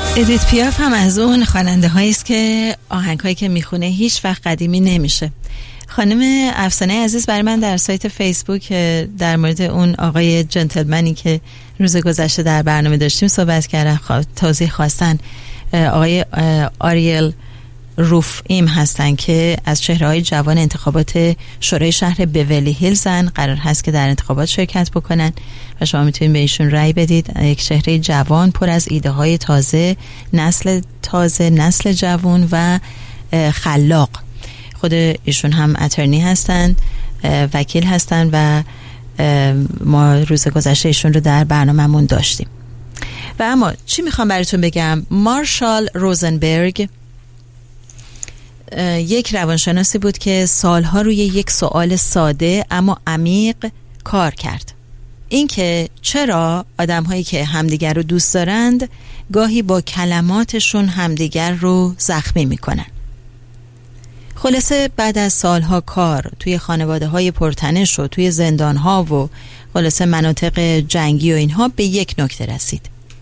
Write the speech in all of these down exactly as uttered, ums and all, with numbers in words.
ادیت پیاف هم از اون خواننده هایی است که آهنگ هایی که میخونه هیچ وقت قدیمی نمیشه. خانم افسانه عزیز برای من در سایت فیسبوک در مورد اون آقای جنتلمنی که روز گذشته در برنامه داشتیم صحبت کردن، توضیح خواستن. آقای آریل روفیم هستن که از چهره‌های جوان انتخابات شورای شهر بیولی هیلزن، قرار هست که در انتخابات شرکت بکنن و شما میتونید به ایشون رأی بدید. یک چهره جوان پر از ایده های تازه، نسل تازه، نسل جوان و خلاق. خود ایشون هم اترنی هستن، وکیل هستن و ما روز گذشته ایشون رو در برنامه‌مون داشتیم. و اما چی میخوام براتون بگم، مارشال روزنبرگ یک روانشناسی بود که سالها روی یک سوال ساده اما عمیق کار کرد. اینکه چرا آدم‌هایی که همدیگر رو دوست دارند گاهی با کلماتشون همدیگر رو زخمی میکنن. خلاصه بعد از سالها کار توی خانواده‌های پرتنش و توی زندان‌ها و خلاصه مناطق جنگی و اینها به یک نکته رسید.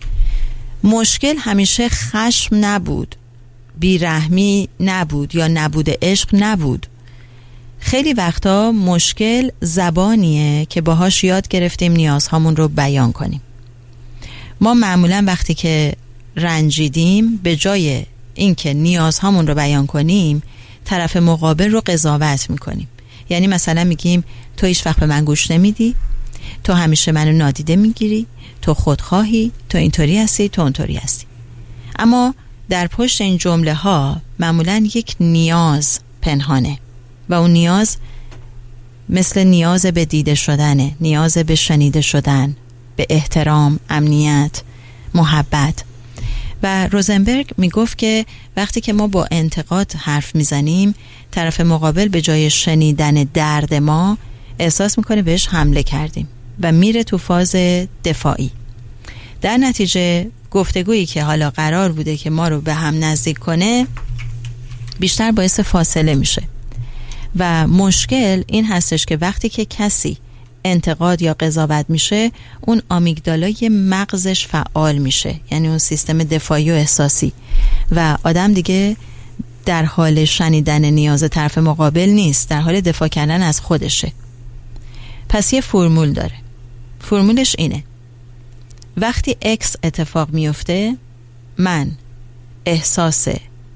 مشکل همیشه خشم نبود، بیرحمی نبود یا نبود عشق نبود. خیلی وقتا مشکل زبانیه که باهاش یاد گرفتیم نیازهامون رو بیان کنیم. ما معمولا وقتی که رنجیدیم به جای اینکه نیازهامون رو بیان کنیم طرف مقابل رو قضاوت میکنیم. یعنی مثلا میگیم تو هیچ وقت به من گوش نمیدی، تو همیشه منو نادیده میگیری، تو خودخواهی، تو اینطوری هستی، تو اونطوری هستی. اما در پشت این جمله ها معمولاً یک نیاز پنهانه و اون نیاز مثل نیاز به دیده شدنه، نیاز به شنیده شدن، به احترام، امنیت، محبت. و روزنبرگ میگفت که وقتی که ما با انتقاد حرف میزنیم طرف مقابل به جای شنیدن درد ما احساس میکنه بهش حمله کردیم و میره تو فاز دفاعی. در نتیجه گفتگویی که حالا قرار بوده که ما رو به هم نزدیک کنه بیشتر باعث فاصله میشه. و مشکل این هستش که وقتی که کسی انتقاد یا قضاوت میشه اون آمیگدالای مغزش فعال میشه، یعنی اون سیستم دفاعی و احساسی، و آدم دیگه در حال شنیدن نیاز طرف مقابل نیست، در حال دفاع کردن از خودشه. پس یه فرمول داره. فرمولش اینه: وقتی X اتفاق میفته من احساس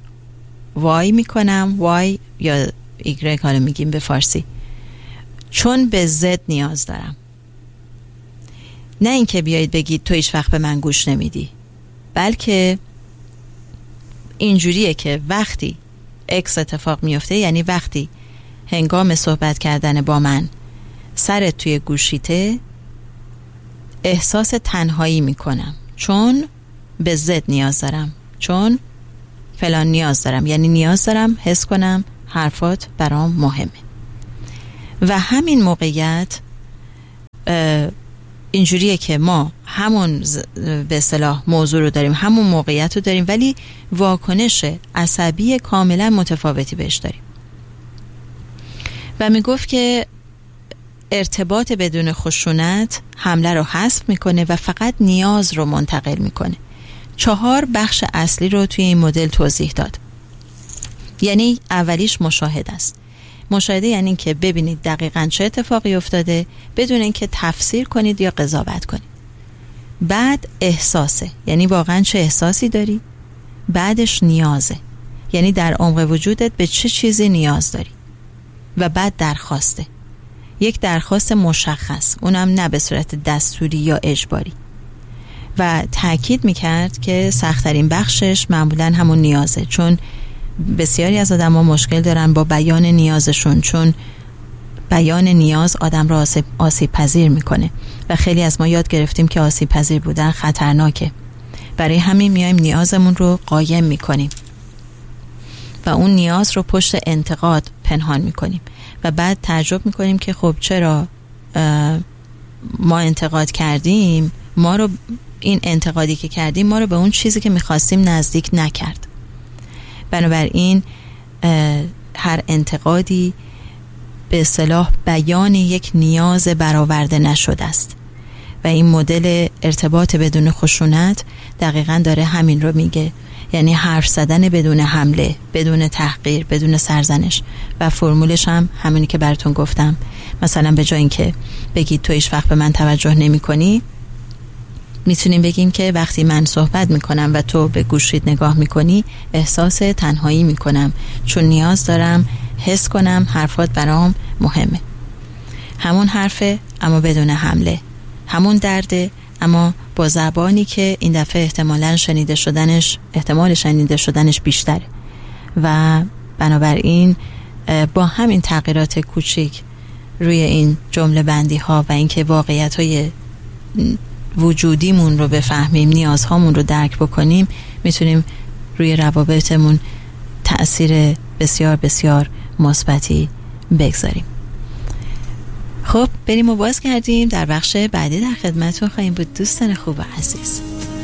وای میکنم، وای یا ایگرگ حالا میگیم به فارسی، چون به زد نیاز دارم. نه اینکه بیایید بگید تو هیچ وقت به من گوش نمیدی، بلکه اینجوریه که وقتی X اتفاق میفته، یعنی وقتی هنگام صحبت کردن با من سرت توی گوشیته، احساس تنهایی میکنم چون به زد نیاز دارم، چون فلان نیاز دارم، یعنی نیاز دارم حس کنم حرفات برام مهمه. و همین موقعیت اینجوریه که ما همون به اصطلاح موضوع رو داریم، همون موقعیت رو داریم، ولی واکنش عصبی کاملا متفاوتی بهش داریم. و میگفت که ارتباط بدون خشونت حمله رو حذف میکنه و فقط نیاز رو منتقل میکنه. چهار بخش اصلی رو توی این مدل توضیح داد. یعنی اولیش مشاهده است. مشاهده یعنی که ببینید دقیقاً چه اتفاقی افتاده بدون اینکه تفسیر کنید یا قضاوت کنید. بعد احساسه، یعنی واقعاً چه احساسی داری. بعدش نیازه، یعنی در عمق وجودت به چه چیزی نیاز داری. و بعد درخواسته، یک درخواست مشخص، اونم نه به صورت دستوری یا اجباری. و تأکید میکرد که سخت‌ترین بخشش معمولاً همون نیازه، چون بسیاری از آدم ها مشکل دارن با بیان نیازشون، چون بیان نیاز آدم را آسیب, آسیب پذیر میکنه و خیلی از ما یاد گرفتیم که آسیب پذیر بودن خطرناکه. برای همین میایم نیازمون رو قایم میکنیم و اون نیاز رو پشت انتقاد پنهان میکنیم و بعد تعجب میکنیم که خب چرا ما انتقاد کردیم، ما رو این انتقادی که کردیم ما رو به اون چیزی که میخواستیم نزدیک نکرد. بنابراین هر انتقادی به اصطلاح بیان یک نیاز برآورده نشده است و این مدل ارتباط بدون خشونت دقیقاً داره همین رو میگه، یعنی حرف زدن بدون حمله، بدون تحقیر، بدون سرزنش. و فرمولش هم همونی که براتون گفتم. مثلا به جای اینکه بگید تو هیچ وقت به من توجه نمی کنی، میتونیم بگیم که وقتی من صحبت میکنم و تو به گوشیت نگاه میکنی احساس تنهایی میکنم، چون نیاز دارم حس کنم حرفات برام مهمه. همون حرفه اما بدون حمله، همون درده اما با زبانی که این دفعه احتمالاً شنیده شدنش احتمال شنیده شدنش بیشتره. و بنابراین با همین تغییرات کوچیک روی این جمله بندی ها و اینکه واقعیت های وجودیمون رو بفهمیم، نیازهامون رو درک بکنیم، میتونیم روی روابطمون تأثیر بسیار بسیار مثبتی بگذاریم. خب بریم و باز کردیم. در بخش بعدی در خدمتتون خواهیم بود دوستان خوب و عزیز.